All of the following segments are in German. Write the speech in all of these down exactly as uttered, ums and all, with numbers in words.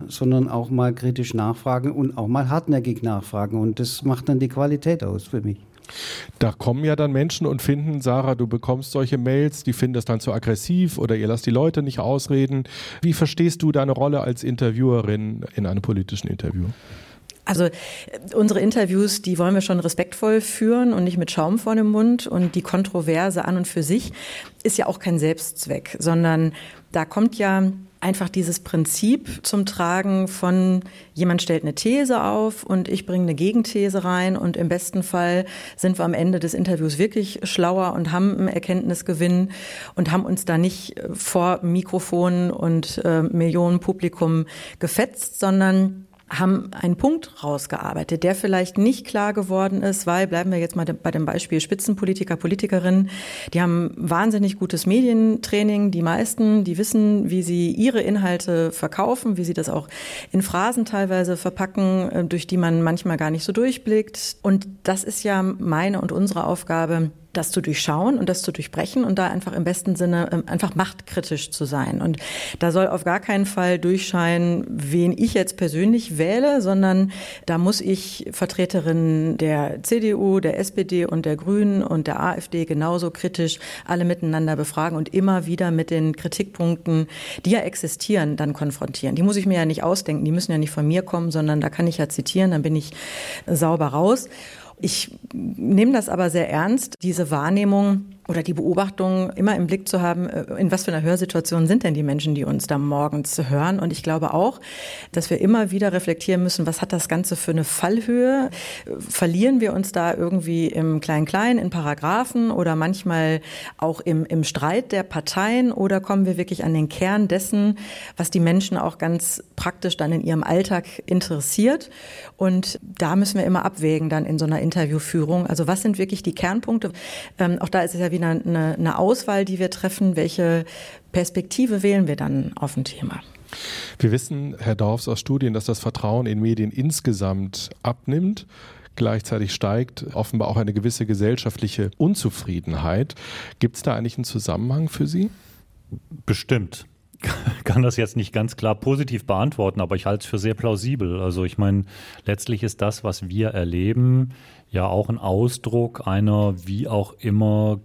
sondern auch mal kritisch nachfragen und auch mal hartnäckig nachfragen. Und das macht dann die Qualität aus für mich. Da kommen ja dann Menschen und finden, Sarah, du bekommst solche Mails, die finden das dann zu aggressiv oder ihr lasst die Leute nicht ausreden. Wie verstehst du deine Rolle als Interviewerin in einem politischen Interview? Also unsere Interviews, die wollen wir schon respektvoll führen und nicht mit Schaum vor dem Mund. Und die Kontroverse an und für sich ist ja auch kein Selbstzweck, sondern da kommt ja einfach dieses Prinzip zum Tragen von jemand stellt eine These auf und ich bringe eine Gegenthese rein und im besten Fall sind wir am Ende des Interviews wirklich schlauer und haben einen Erkenntnisgewinn und haben uns da nicht vor Mikrofonen und äh, Millionen Publikum gefetzt, sondern haben einen Punkt rausgearbeitet, der vielleicht nicht klar geworden ist, weil, bleiben wir jetzt mal bei dem Beispiel Spitzenpolitiker, Politikerinnen, die haben wahnsinnig gutes Medientraining, die meisten, die wissen, wie sie ihre Inhalte verkaufen, wie sie das auch in Phrasen teilweise verpacken, durch die man manchmal gar nicht so durchblickt. Und das ist ja meine und unsere Aufgabe, das zu durchschauen und das zu durchbrechen und da einfach im besten Sinne einfach machtkritisch zu sein. Und da soll auf gar keinen Fall durchscheinen, wen ich jetzt persönlich wähle, sondern da muss ich Vertreterinnen der C D U, der S P D und der Grünen und der AfD genauso kritisch alle miteinander befragen und immer wieder mit den Kritikpunkten, die ja existieren, dann konfrontieren. Die muss ich mir ja nicht ausdenken, die müssen ja nicht von mir kommen, sondern da kann ich ja zitieren, dann bin ich sauber raus. Ich nehme das aber sehr ernst, diese Wahrnehmung oder die Beobachtung immer im Blick zu haben, in was für einer Hörsituation sind denn die Menschen, die uns da morgens hören. Und ich glaube auch, dass wir immer wieder reflektieren müssen, was hat das Ganze für eine Fallhöhe? Verlieren wir uns da irgendwie im Klein-Klein, in Paragraphen oder manchmal auch im, im Streit der Parteien? Oder kommen wir wirklich an den Kern dessen, was die Menschen auch ganz praktisch dann in ihrem Alltag interessiert? Und da müssen wir immer abwägen dann in so einer Interviewführung. Also was sind wirklich die Kernpunkte? Ähm, auch da ist es ja wieder eine, eine Auswahl, die wir treffen. Welche Perspektive wählen wir dann auf ein Thema? Wir wissen, Herr Dorfs, aus Studien, dass das Vertrauen in Medien insgesamt abnimmt. Gleichzeitig steigt offenbar auch eine gewisse gesellschaftliche Unzufriedenheit. Gibt es da eigentlich einen Zusammenhang für Sie? Bestimmt. Ich kann das jetzt nicht ganz klar positiv beantworten, aber ich halte es für sehr plausibel. Also ich meine, letztlich ist das, was wir erleben, ja auch ein Ausdruck einer wie auch immer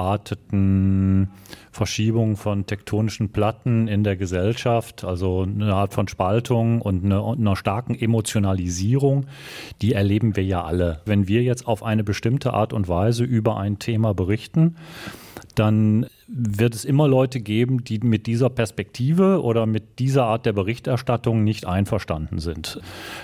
gearteten Verschiebung von tektonischen Platten in der Gesellschaft, also eine Art von Spaltung und eine, einer starken Emotionalisierung, die erleben wir ja alle. Wenn wir jetzt auf eine bestimmte Art und Weise über ein Thema berichten, dann wird es immer Leute geben, die mit dieser Perspektive oder mit dieser Art der Berichterstattung nicht einverstanden sind.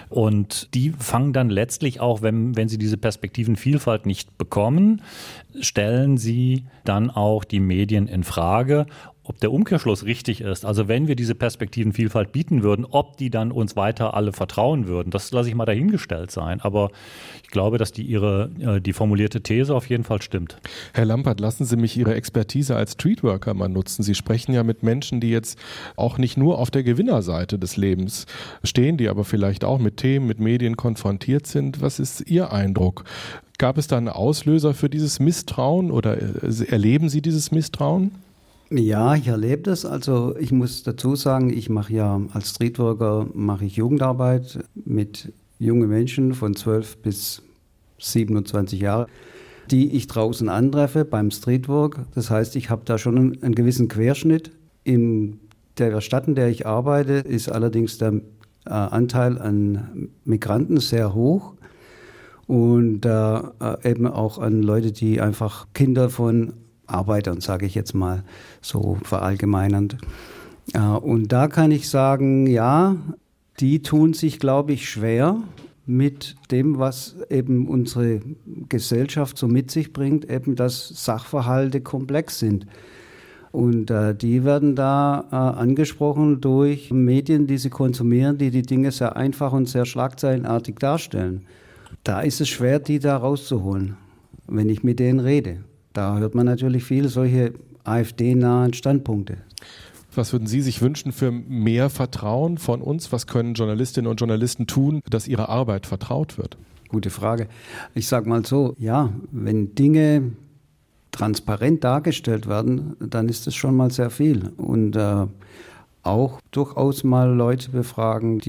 Und die fangen dann letztlich auch, wenn, wenn sie diese Perspektivenvielfalt nicht bekommen, stellen sie dann auch die Medien in Frage, ob der Umkehrschluss richtig ist. Also wenn wir diese Perspektivenvielfalt bieten würden, ob die dann uns weiter alle vertrauen würden, das lasse ich mal dahingestellt sein. Aber ich glaube, dass die ihre die formulierte These auf jeden Fall stimmt. Herr Lampert, lassen Sie mich Ihre Expertise als Streetworker mal nutzen. Sie sprechen ja mit Menschen, die jetzt auch nicht nur auf der Gewinnerseite des Lebens stehen, die aber vielleicht auch mit Themen, mit Medien konfrontiert sind. Was ist Ihr Eindruck? Gab es da einen Auslöser für dieses Misstrauen oder erleben Sie dieses Misstrauen? Ja, ich erlebe das. Also ich muss dazu sagen, ich mache ja als Streetworker mache ich Jugendarbeit mit jungen Menschen von zwölf bis siebenundzwanzig Jahre, die ich draußen antreffe beim Streetwork. Das heißt, ich habe da schon einen, einen gewissen Querschnitt. In der Stadt, in der ich arbeite, ist allerdings der äh, Anteil an Migranten sehr hoch und äh, eben auch an Leute, die einfach Kinder von Arbeitern, sage ich jetzt mal so verallgemeinernd. Und da kann ich sagen, ja, die tun sich, glaube ich, schwer mit dem, was eben unsere Gesellschaft so mit sich bringt, eben dass Sachverhalte komplex sind. Und äh, die werden da äh, angesprochen durch Medien, die sie konsumieren, die die Dinge sehr einfach und sehr schlagzeilenartig darstellen. Da ist es schwer, die da rauszuholen, wenn ich mit denen rede. Da hört man natürlich viel solche AfD-nahen Standpunkte. Was würden Sie sich wünschen für mehr Vertrauen von uns? Was können Journalistinnen und Journalisten tun, dass ihre Arbeit vertraut wird? Gute Frage. Ich sage mal so, ja, wenn Dinge transparent dargestellt werden, dann ist das schon mal sehr viel. Und äh, auch durchaus mal Leute befragen, die